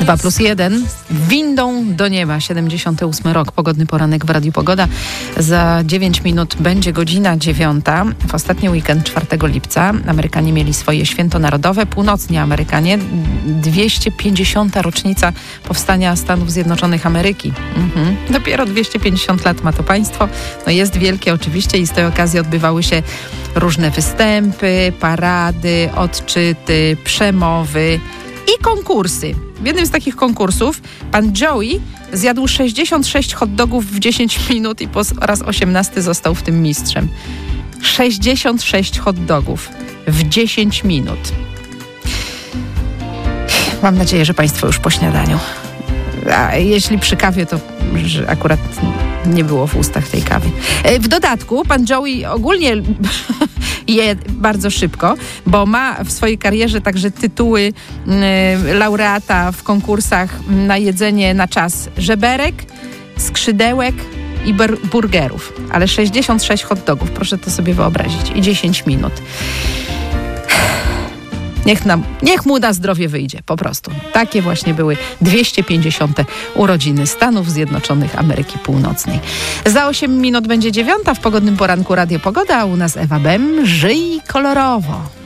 2+1. Windą do nieba. 78 rok. Pogodny poranek w Radiu Pogoda. Za 9 minut będzie godzina 9. W ostatni weekend 4 lipca Amerykanie mieli swoje święto narodowe. Północni Amerykanie. 250. rocznica powstania Stanów Zjednoczonych Ameryki. Dopiero 250 lat ma to państwo. No jest wielkie oczywiście i z tej okazji odbywały się różne występy, parady, odczyty, przemowy i konkursy. W jednym z takich konkursów pan Joey zjadł 66 hot dogów w 10 minut i po raz 18 został w tym mistrzem. 66 hot dogów w 10 minut. Mam nadzieję, że państwo już po śniadaniu. A jeśli przy kawie, to że akurat nie było w ustach tej kawy. W dodatku pan Joey ogólnie je bardzo szybko, bo ma w swojej karierze także tytuły laureata w konkursach na jedzenie na czas żeberek, skrzydełek i burgerów. Ale 66 hot dogów, proszę to sobie wyobrazić. I 10 minut. Niech mu na zdrowie wyjdzie, po prostu. Takie właśnie były 250. urodziny Stanów Zjednoczonych Ameryki Północnej. Za 8 minut będzie 9. w pogodnym poranku Radio Pogoda, a u nas Ewa Bem. Żyj kolorowo.